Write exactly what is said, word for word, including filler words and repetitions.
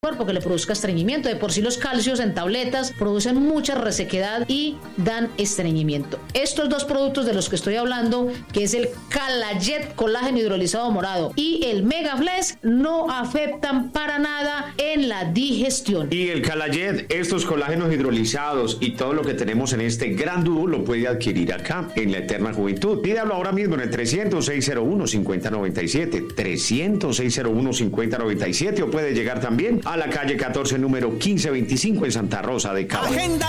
cuerpo que le produzca estreñimiento. De por sí los calcios en tabletas producen mucha resequedad y dan estreñimiento. Estos dos productos de los que estoy hablando, que es el Calayet colágeno hidrolizado morado y el Megaflex, no afectan para nada en la digestión. Y el Calayet, estos colágenos hidrolizados y todo lo que tenemos en este gran dúo lo puede adquirir acá en la Eterna Juventud. Pídalo ahora mismo en el trescientos, seiscientos uno, cincuenta noventa y siete, trescientos, seiscientos uno, cincuenta noventa y siete, o puede llegar también a la calle catorce, número quince veinticinco en Santa Rosa de Cabo. Agenda